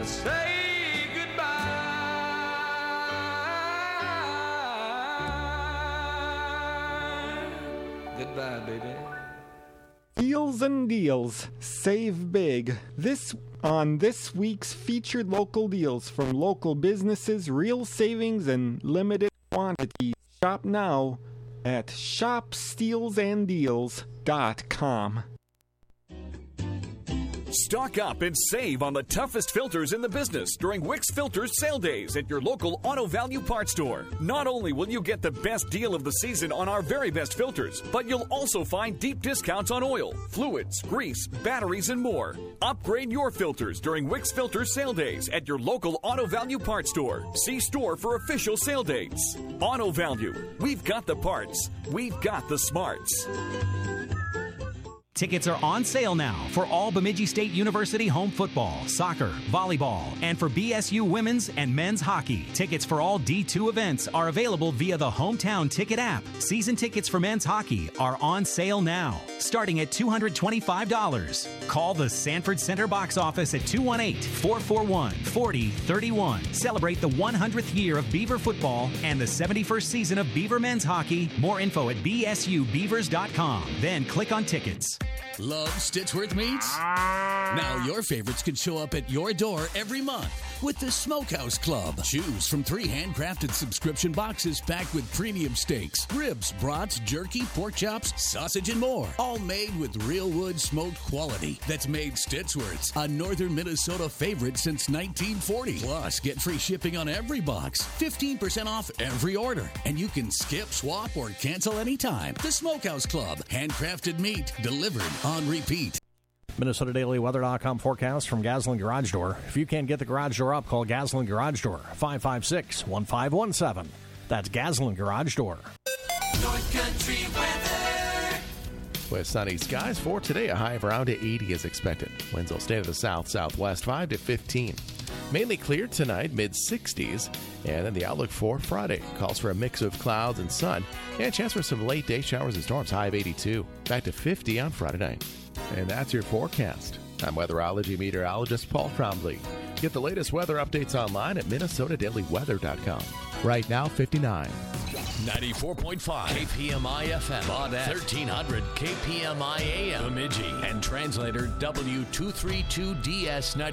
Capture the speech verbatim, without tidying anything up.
to say goodbye. Goodbye, baby. Deals and deals. Save big. This on this week's featured local deals from local businesses, real savings, and limited quantities. Shop now at shop steals and deals dot com. Stock up and save on the toughest filters in the business during Wix Filters sale days at your local Auto Value Parts store. Not only will you get the best deal of the season on our very best filters, but you'll also find deep discounts on oil, fluids, grease, batteries, and more. Upgrade your filters during Wix Filters sale days at your local Auto Value Parts store. See store for official sale dates. Auto Value. We've got the parts. We've got the smarts. Tickets are on sale now for all Bemidji State University home football, soccer, volleyball, and for B S U women's and men's hockey. Tickets for all D two events are available via the Hometown Ticket app. Season tickets for men's hockey are on sale now, starting at two hundred twenty-five dollars. Call the Sanford Center box office at two one eight, four four one, four zero three one. Celebrate the one hundredth year of Beaver football and the seventy-first season of Beaver men's hockey. More info at b s u beavers dot com. Then click on tickets. Love Stitchworth Meats? Now your favorites can show up at your door every month with the Smokehouse Club. Choose from three handcrafted subscription boxes packed with premium steaks, ribs, brats, jerky, pork chops, sausage, and more. All made with real wood smoked quality that's made Stitchworth's a northern Minnesota favorite since nineteen forty. Plus, get free shipping on every box, fifteen percent off every order, and you can skip, swap, or cancel anytime. The Smokehouse Club. Handcrafted meat delivered on repeat. Minnesota Daily Weather dot com forecast from Gaslin Garage Door. If you can't get the garage door up, call Gaslin Garage Door, five five six, one five one seven. That's Gaslin Garage Door. North Country weather. With sunny skies for today, a high of around eighty is expected. Winds will stay to the south-southwest, five to fifteen. Mainly clear tonight, mid-sixties. And then the outlook for Friday calls for a mix of clouds and sun, and a chance for some late-day showers and storms, high of eighty-two. Back to fifty on Friday night. And that's your forecast. I'm weatherology meteorologist Paul Trombley. Get the latest weather updates online at Minnesota Daily Weather dot com. Right now, fifty-nine. ninety-four point five K P M I F M, Baudette, thirteen hundred K P M I A M, Bemidji, and translator W two thirty-two D S ninety.